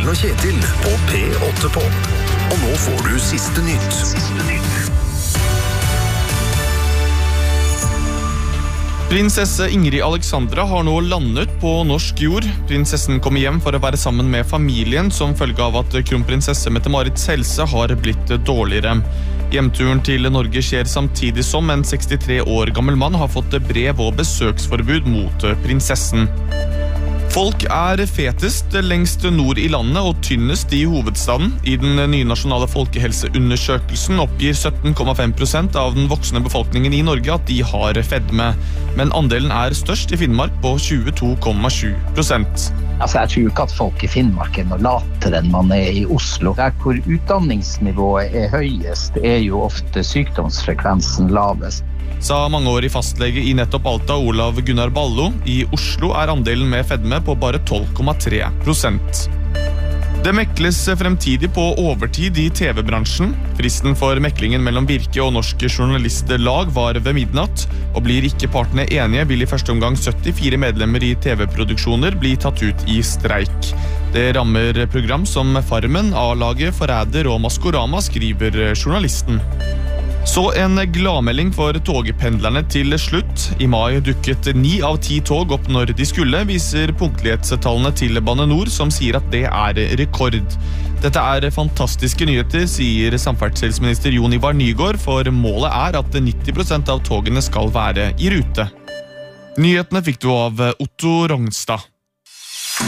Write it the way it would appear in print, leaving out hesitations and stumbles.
Morten og Kjetil på P8 på. Og nå får du siste nytt. Prinsesse Ingrid Alexandra har nå landet på norsk jord. Prinsessen kommer hjem for å være sammen med familien som følge av at kronprinsesse Mette-Marits helse har blitt dårligere. Hjemturen til Norge skjer samtidig som en 63 år gammel mann har fått brev og besøksforbud mot prinsessen. Folk er fetest lengst nord i landet og tynnest i hovedstaden. I den nye nasjonale folkehelseundersøkelsen oppgir 17,5% av den voksne befolkningen i Norge at de har fedme. Men andelen er størst i Finnmark på 22,7%. Jeg tror ikke at folk i Finnmark er noe latere enn man er i Oslo. Der hvor utdanningsnivået er høyest, er jo ofte sykdomsfrekvensen lavest. Sa mangeårig fastlege i nettopp Alta, Olav Gunnar Ballo. I Oslo er andelen med fedme på bare 12,3%. Det mekles fremtidig på overtid i TV-bransjen. Fristen for meklingen mellom Virke og Norsk Journalistlag var ved midnatt, og blir ikke partene enige, vil i første omgang 74 medlemmer i TV-produksjoner bli tatt ut i streik. Det rammer program som Farmen, A-laget, Forræder og Maskorama, skriver journalisten. Så en gladmelding for togpendlerne til slutt. I mai dukket 9 av 10 tog opp når de skulle, viser punktlighetstallene til Bane Nor, som sier at det er rekord. Dette er fantastiske nyheter, sier samferdselsminister Jon Ivar Nygård, for målet er at 90% av togene skal være i rute. Nyhetene fikk du av Otto Rongstad.